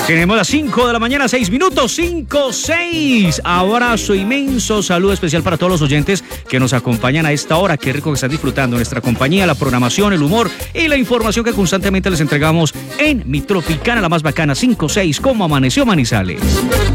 Tenemos las 5 de la mañana, 6 minutos, 5:06. Abrazo inmenso, saludo especial para todos los oyentes que nos acompañan a esta hora. Qué rico que están disfrutando nuestra compañía, la programación, el humor y la información que constantemente les entregamos en Mi Tropicana, la más bacana, 5:06. ¿Cómo amaneció Manizales?